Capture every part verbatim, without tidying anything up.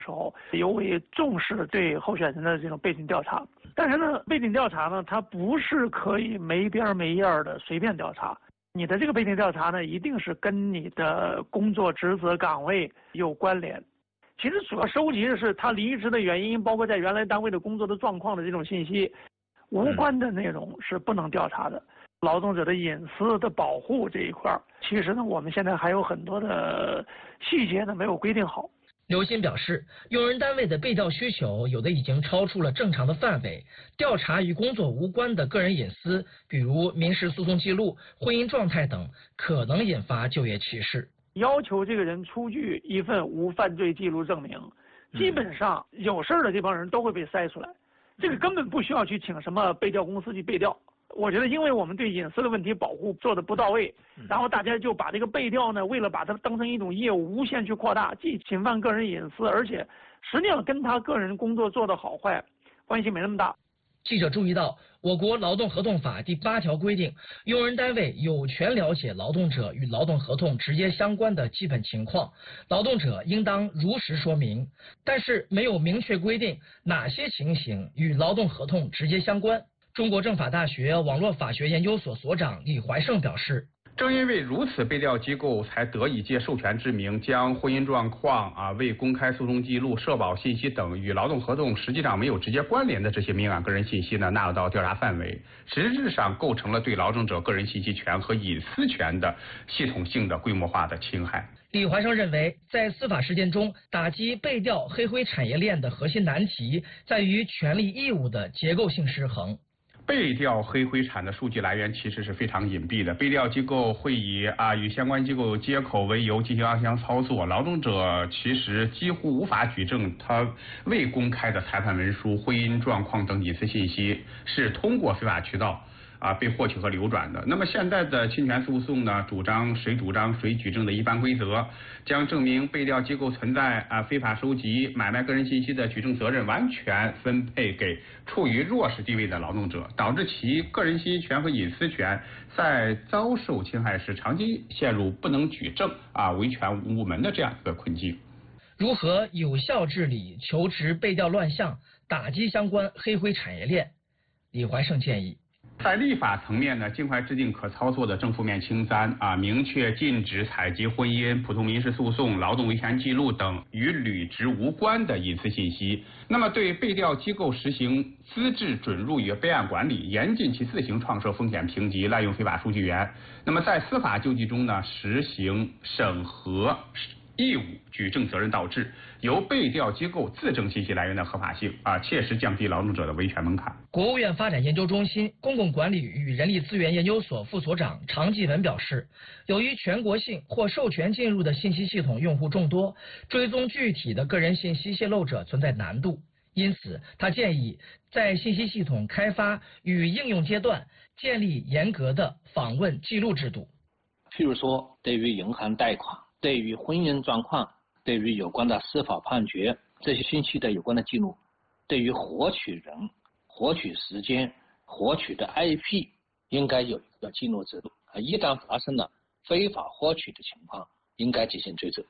时候尤为重视对候选人的这种背景调查。但是呢，背景调查呢，它不是可以没边没页的随便调查。你的这个背景调查呢，一定是跟你的工作职责岗位有关联。其实主要收集的是他离职的原因，包括在原来单位的工作的状况的这种信息，无关的内容是不能调查的。劳动者的隐私的保护这一块，其实呢，我们现在还有很多的细节呢没有规定好。 刘鑫表示，用人单位的被调需求有的已经超出了正常的范围，调查与工作无关的个人隐私，比如民事诉讼记录、婚姻状态等，可能引发就业歧视。 要求这个人出具一份无犯罪记录证明，基本上有事儿的这帮人都会被筛出来，这个根本不需要去请什么被调公司去被调。我觉得，因为我们对隐私的问题保护做的不到位，然后大家就把这个被调呢，为了把它当成一种业务无限去扩大，既侵犯个人隐私，而且实际上跟他个人工作做的好坏关系没那么大。 记者注意到，我国劳动合同法第八条规定，用人单位有权了解劳动者与劳动合同直接相关的基本情况，劳动者应当如实说明，但是没有明确规定哪些情形与劳动合同直接相关。中国政法大学网络法学研究所所长李怀胜表示， 正因为如此，被调机构才得以借授权之名，将婚姻状况啊、未公开诉讼记录、社保信息等与劳动合同实际上没有直接关联的这些敏感个人信息呢，纳入到调查范围，实质上构成了对劳动者个人信息权和隐私权的系统性的规模化的侵害。 李怀生认为，在司法实践中，打击被调黑灰产业链的核心难题在于权利义务的结构性失衡。 被调黑灰产的数据来源其实是非常隐蔽的，被调机构会以啊与相关机构接口为由进行暗箱操作，劳动者其实几乎无法举证他未公开的裁判文书、婚姻状况等隐私信息是通过非法渠道啊被获取和流转的。那么现在的侵权诉讼呢，主张谁主张谁举证的一般规则，将证明被调机构存在啊非法收集、买卖个人信息的举证责任完全分配给处于弱势地位的劳动者，导致其个人信息权和隐私权在遭受侵害时长期陷入不能举证啊维权无门的这样一个困境。 如何有效治理求职被调乱象，打击相关黑灰产业链？李怀胜建议， 在立法层面呢，尽快制定可操作的正负面清单啊，明确禁止采集婚姻、普通民事诉讼、劳动维权记录等与履职无关的隐私信息。那么，对被调机构实行资质准入与备案管理，严禁其自行创设风险评级、滥用非法数据源。那么，在司法救济中呢，实行审核义务举证责任倒置，由被调机构自证信息来源的合法性啊，切实降低劳动者的维权门槛。 国务院发展研究中心公共管理与人力资源研究所副所长常继文表示，由于全国性或授权进入的信息系统用户众多，追踪具体的个人信息泄露者存在难度，因此他建议在信息系统开发与应用阶段建立严格的访问记录制度。 譬如说，对于银行贷款、对于婚姻状况、对于有关的司法判决这些信息的有关的记录，对于获取人、获取时间、获取的 I P 应该有一个记录制度啊，一旦发生了非法获取的情况，应该进行追责。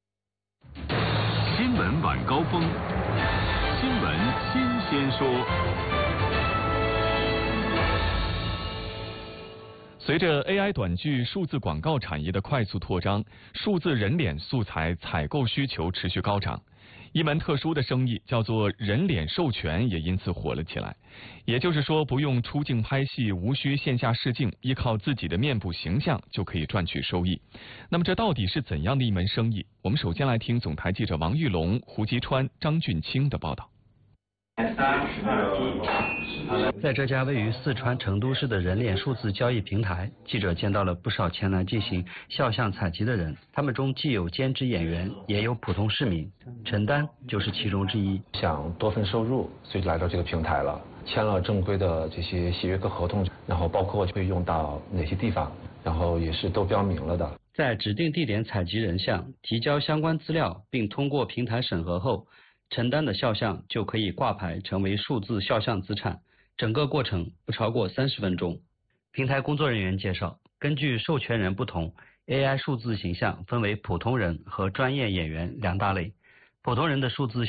新闻晚高峰，新闻新鲜说。随着 A I 短剧、数字广告产业的快速扩张，数字人脸素材采购需求持续高涨。一门特殊的生意叫做人脸授权也因此火了起来。也就是说，不用出镜拍戏，无需线下试镜，依靠自己的面部形象就可以赚取收益。那么这到底是怎样的一门生意？我们首先来听总台记者王玉龙、胡吉川、张俊清的报道。 在这家位于四川成都市的人脸数字交易平台，记者见到了不少前来进行肖像采集的人，他们中既有兼职演员，也有普通市民。陈丹就是其中之一。 想多份收入，所以来到这个平台了，签了正规的这些协约和合同，然后包括会用到哪些地方，然后也是都标明了的。 在指定地点采集人像，提交相关资料，并通过平台审核后，陈丹的肖像就可以挂牌成为数字肖像资产，整个过程不超过三十分钟。平台工作人员介绍，根据授权人不同 ，A I 数字形象分为普通人和专业演员两大类。普通人的数字